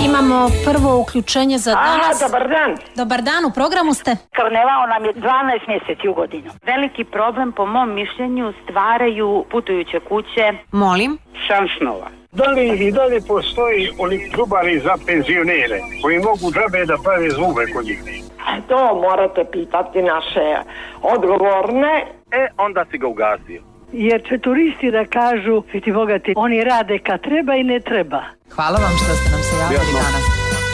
Imamo prvo uključenje za danas. Dobar dan. Dobar dan, u programu ste. Karneval nam je 12 mjeseci u godinu. Veliki problem, po mom mišljenju, stvaraju putujuće kuće. Molim? Šansnova. Da li i dalje postoji oni klubari za penzionere koji mogu džabe da prave zube kod njih? To morate pitati naše odgovorne. Onda si ga ugasio. Jer će turisti da kažu, svi ti bogati, oni rade kad treba i ne treba. Hvala vam što ste nam se javili danas.